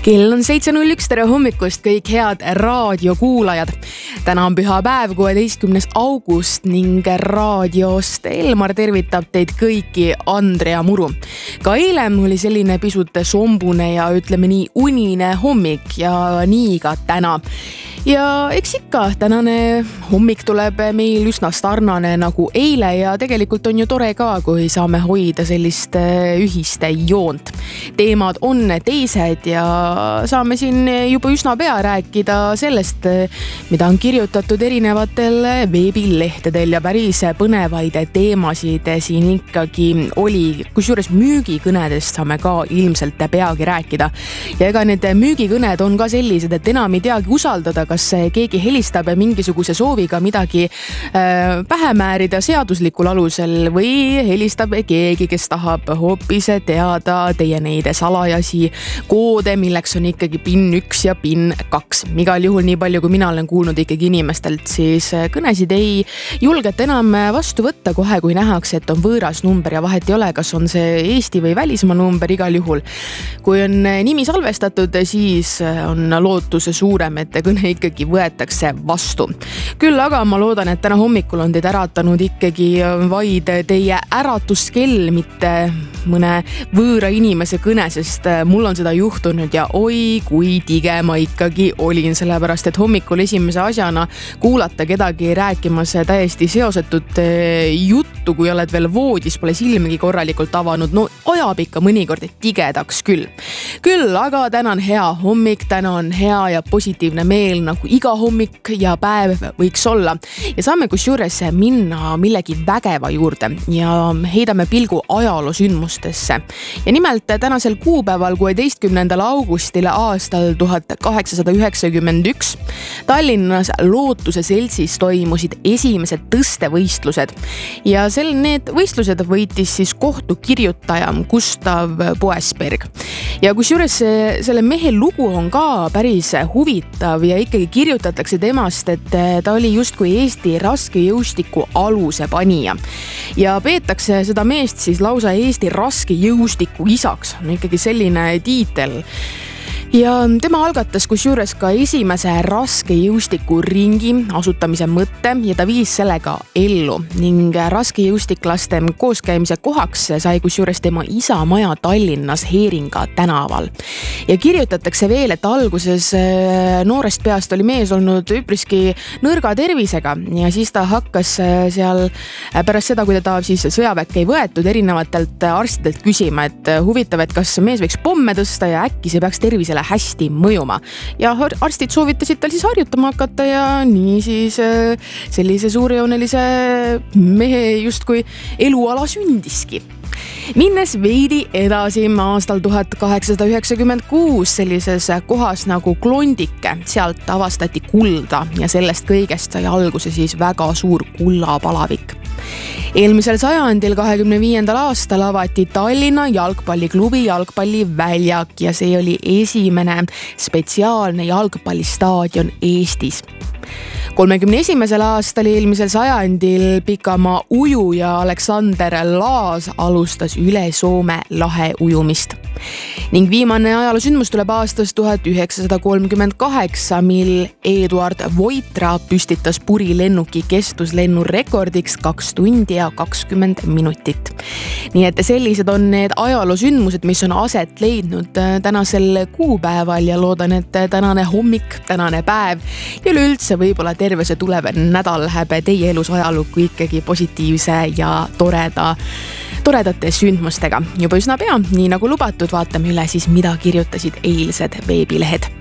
Kell on 7.01, tere hommikust kõik head raadiokuulajad. Täna on pühapäev, 16. august ning raadiost Elmar tervitab teid kõiki Andrea Muru. Ka eile oli selline pisut sombune ja ütleme nii unine hommik ja nii ka täna. Ja eks ikka, tänane hommik tuleb meil üsna sarnane nagu eile ja tegelikult on ju tore ka, kui saame hoida sellist ühist joont. Teemad on teised ja saame siin juba üsna pea rääkida sellest, mida on kirjutatud erinevatel veebilehtedel ja päris põnevaid teemasid siin ikkagi oli. Kusjuures müügikõnedest saame ka ilmselt peagi rääkida. Ja ega need müügikõned on ka sellised, et enam ei teagi usaldada, kas keegi helistab mingisuguse sooviga midagi pähe määrida seaduslikul alusel või helistab keegi, kes tahab hoopis teada teie neid salajasi koode, milleks on ikkagi PIN 1 ja PIN 2. Igal juhul nii palju, kui mina olen kuulnud ikkagi inimestelt, siis kõnesid ei julgeta enam vastu võtta kohe, kui nähakse, et on võõras number ja vahet ei ole, kas on see Eesti või välismaa number igal juhul. Kui on nimi salvestatud, siis on lootus suurem, et kõne ikkagi võetakse vastu. Küll aga ma loodan, et täna hommikul on teid äratanud ikkagi vaid teie äratuskell, mitte mõne võõra inimese kõne, sest mul on seda juhtunud ja oi, kui tige ma ikkagi olin, sellepärast, et hommikul esimese asjana kuulata kedagi rääkimas täiesti seosetut juttu, kui oled veel voodis, pole silmigi korralikult avanud, no ajab ikka mõnikord tigedaks küll. Küll aga täna on hea hommik, täna on hea ja positiivne meel, nagu iga hommik ja päev võiks olla. Ja saame kusjuures minna millegi vägeva juurde ja heidame pilgu ajaloosündmustesse. Ja nimelt tänasel kuupäeval 16. augustil aastal 1891 Tallinnas Lootuse seltsis toimusid esimesed tõstevõistlused ja need võistlused võitis siis kohtukirjutaja Gustav Poesberg. Ja kusjuures selle mehe lugu on ka päris huvitav ja ikkagi kirjutatakse temast, et ta oli justkui Eesti raskejõustiku aluse panija. Ja peetakse seda meest siis lausa Eesti raskejõustiku isaks, on ikkagi selline tiitel. Ja tema algatas kusjuures ka esimese raskejõustiku ringi asutamise mõtte ja ta viis sellega ellu ning raskejõustiklaste kooskäimise kohaks sai kusjuures tema isa maja Tallinnas Heeringa tänaval. Ja kirjutatakse veel, et alguses noorest peast oli mees olnud üpriski nõrga tervisega ja siis ta hakkas seal pärast seda, kui ta siis sõjaväkke ei võetud, erinevatelt arstidelt küsima, et huvitav, et kas mees võiks pomme tõsta ja äkki see peaks tervisele hästi mõjuma. Ja arstid soovitasid tal siis harjutama hakata ja nii siis sellise suurejoonelise mehe justkui eluala sündiski. Minnes veidi edasi aastal 1896 sellises kohas nagu Klondike, sealt avastati kulda ja sellest kõigest sai alguse siis väga suur kullapalavik. Eelmisel sajandil 25. aastal avati Tallinna jalgpalliklubi jalgpalliväljak ja see oli esimene spetsiaalne jalgpallistaadion Eestis. 31. aastal eelmisel sajandil pikamaa ujuja Aleksander Laas alustas üle Soome lahe ujumist. Ning viimane ajaloosündmus tuleb aastast 1938, mil Eduard Voitra püstitas purilennuki kestuslennu rekordiks 2 tundi ja 20 minutit. Nii et sellised on need ajaloosündmused, mis on aset leidnud tänasel kuupäeval ja loodan, et tänane hommik, tänane päev ja üleüldse võib-olla terve see tulev nädal läheb teie elus ajalukku ikkagi positiivse ja toredate sündmustega. Juba üsna pea, nii nagu lubatud, vaatame üle siis, mida kirjutasid eilsed veebilehed.